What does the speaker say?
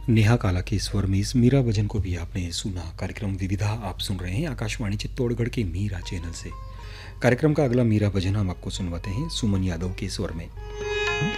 नेहा काला के स्वर में इस मीरा भजन को भी आपने सुना। कार्यक्रम विविधा आप सुन रहे हैं आकाशवाणी चित्तौड़गढ़ के मीरा चैनल से। कार्यक्रम का अगला मीरा भजन हम आपको सुनवाते हैं सुमन यादव के स्वर में।